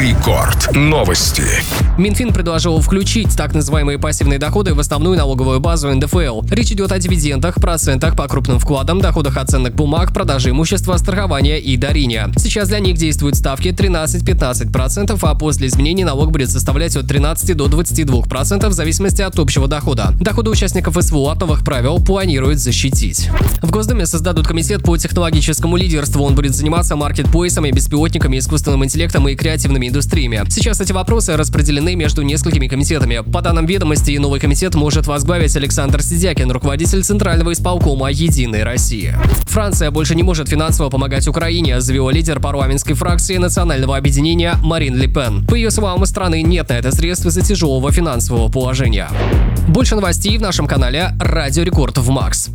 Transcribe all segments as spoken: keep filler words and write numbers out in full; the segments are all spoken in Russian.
Рекорд. Новости. Минфин предложил включить так называемые пассивные доходы в основную налоговую базу эн дэ эф эл. Речь идет о дивидендах, процентах по крупным вкладам, доходах от ценных бумаг, продаже имущества, страхования и дарения. Сейчас для них действуют ставки тринадцать-пятнадцать процентов, а после изменений налог будет составлять от тринадцати до двадцати двух процентов в зависимости от общего дохода. Доходы участников эс вэ о от новых правил планируют защитить. В Госдуме создадут комитет по технологическому лидерству. Он будет заниматься маркетплейсами, беспилотниками, искусственным интеллектом и креативными индустриями. Сейчас эти вопросы распределены между несколькими комитетами. По данным ведомости, новый комитет может возглавить Александр Сидякин, руководитель Центрального исполкома «Единой России». Франция больше не может финансово помогать Украине, заявила лидер парламентской фракции национального объединения Марин Ле Пен. По ее словам, у страны нет на это средств из-за тяжелого финансового положения. Больше новостей в нашем канале «Радио Рекорд» в Макс.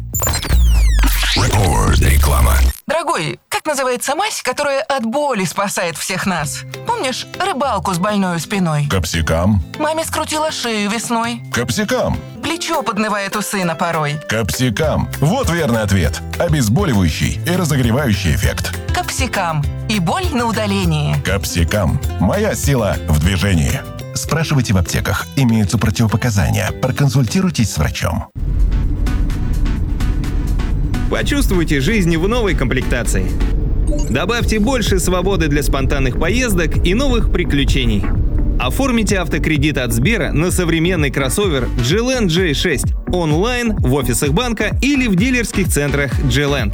Реклама. Дорогой, как называется мазь, которая от боли спасает всех нас? Помнишь рыбалку с больной спиной? Капсикам. Маме скрутила шею весной. Капсикам. Плечо поднывает у сына порой. Капсикам. Вот верный ответ. Обезболивающий и разогревающий эффект. Капсикам. И боль на удалении. Капсикам. Моя сила в движении. Спрашивайте в аптеках. Имеются противопоказания. Проконсультируйтесь с врачом. Почувствуйте жизнь в новой комплектации. Добавьте больше свободы для спонтанных поездок и новых приключений. Оформите автокредит от Сбера на современный кроссовер джи ленд джей шесть онлайн, в офисах банка или в дилерских центрах джи ленд.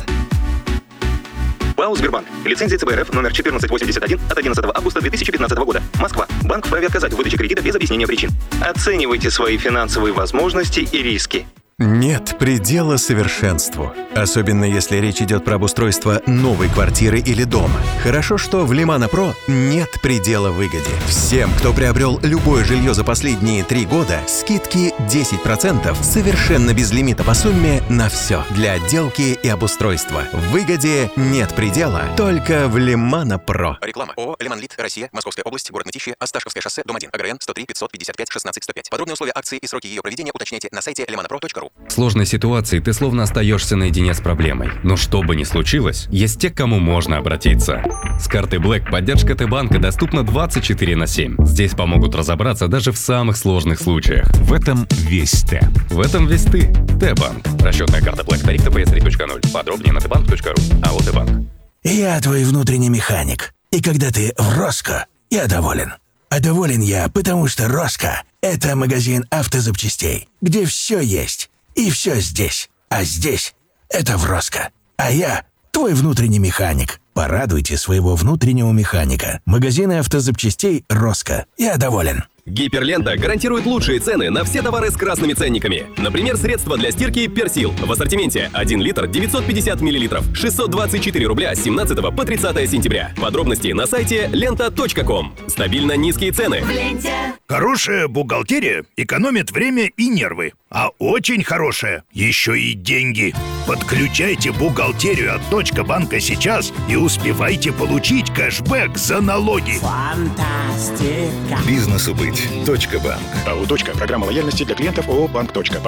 ПАО «Сбербанк». Лицензия цэ бэ эр эф номер четырнадцать восемьдесят один от одиннадцатого августа две тысячи пятнадцатого года. Москва. Банк вправе отказать в выдаче кредита без объяснения причин. Оценивайте свои финансовые возможности и риски. Нет предела совершенству. Особенно если речь идет про обустройство новой квартиры или дома. Хорошо, что в Лимана Про нет предела выгоде. Всем, кто приобрел любое жилье за последние три года, скидки десять процентов совершенно без лимита по сумме на все. Для отделки и обустройства. В выгоде нет предела, только в Лимана Про. Реклама. ООО «Лиманлит. Россия. Московская область. Город Мытищи. Осташковское шоссе. Дом один. АГРН сто три пятьсот пятьдесят пять шестнадцать сто пять. Подробные условия акции и сроки ее проведения уточняйте на сайте лиманапро точка ру. В сложной ситуации ты словно остаешься наедине с проблемой. Но что бы ни случилось, есть те, к кому можно обратиться. С картой Black поддержка Т-банка доступна двадцать четыре на семь. Здесь помогут разобраться даже в самых сложных случаях. В этом весь Т. В этом весь ты. Т-банк. Расчетная карта Black. Тариф тэ пэ эс три точка ноль. Подробнее на тэ банк точка ру. А вот Т-банк. Я твой внутренний механик. И когда ты в Роско, я доволен. А доволен я, потому что Роско – это магазин автозапчастей, где все есть. И все здесь. А здесь – это в Роско. А я – твой внутренний механик. Порадуйте своего внутреннего механика. Магазины автозапчастей Роско. Я доволен. Гиперлента гарантирует лучшие цены на все товары с красными ценниками. Например, средства для стирки Персил. В ассортименте один литр девятьсот пятьдесят миллилитров. шестьсот двадцать четыре рубля с семнадцатого по тридцатое сентября. Подробности на сайте лента точка ком. Стабильно низкие цены. В ленте. Хорошая бухгалтерия экономит время и нервы. А очень хорошая еще и деньги. Подключайте бухгалтерию от Точка банка сейчас и успевайте получить кэшбэк за налоги. Бизнесу быть. Точка банк. АО «Точка». Программа лояльности для клиентов ООО «Банк. Точка».